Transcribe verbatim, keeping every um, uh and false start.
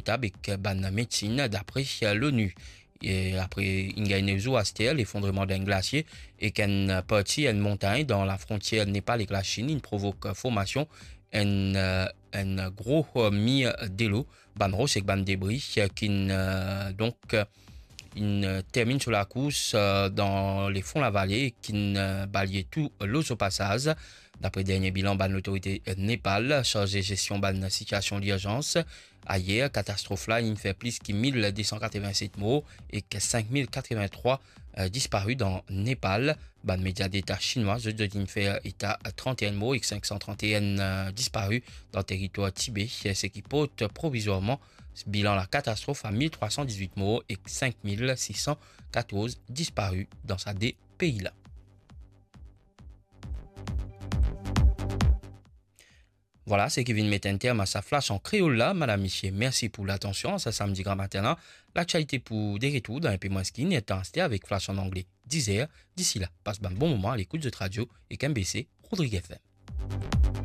notable et ban médecine d'après l'ONU. Et après Ingaïnezo Astel, l'effondrement d'un glacier et qu'une partie une montagne dans la frontière Népal et la Chine, il provoque formation un, un gros mi de l'eau, ban roche et ban débris qui donc il termine sur la course dans les fonds la vallée et qui balayait tout l'eau au passage. D'après le dernier bilan de l'autorité Népal, chargée de gestion de la situation d'urgence, hier, catastrophe là, il fait plus que mille deux cent quatre-vingt-sept morts et que cinq mille quatre-vingt-trois euh, disparus dans Népal. Ban média d'État chinois, je dis fait état trente et un morts et cinq cent trente et un euh, disparus dans le territoire Tibet, ce qui porte provisoirement bilan la catastrophe à mille trois cent dix-huit morts et cinq mille six cent quatorze disparus dans sa des pays là. Voilà, c'est qui vient de mettre un terme à sa flash en créole là, madame, monsieur. Merci pour l'attention. Ce samedi grand matin là, l'actualité pour des retours dans un peu moins skin est resté avec flash en anglais dix heures. D'ici là, passe un bon moment à l'écoute de radio et qu'un B C, Rodrigue F M.